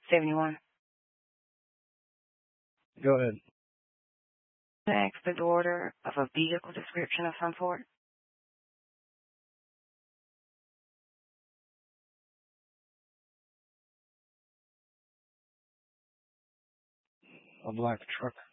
71. Go ahead. Ask the daughter of a vehicle description of some sort. A black truck.